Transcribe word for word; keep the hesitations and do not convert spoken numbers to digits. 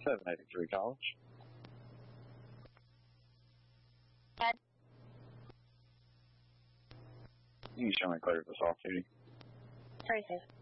seven eighty-three College. Ed? You can show me clear for off duty. Tracy.